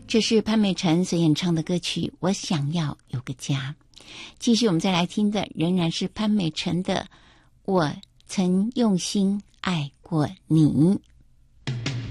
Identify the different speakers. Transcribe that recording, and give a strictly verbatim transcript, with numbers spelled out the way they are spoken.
Speaker 1: 这是潘美辰所演唱的歌曲《我想要有个家》。继续我们再来听的仍然是潘美辰的《我曾用心爱过你》。